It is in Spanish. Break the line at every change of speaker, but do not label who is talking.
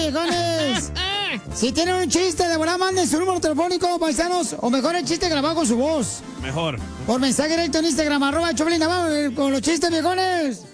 viejones. Si tienen un chiste, de volada manden su número telefónico, paisanos. O mejor el chiste grabado con su voz.
Mejor.
Por mensaje directo en Instagram, @Choplin. Vamos con los chistes, viejones.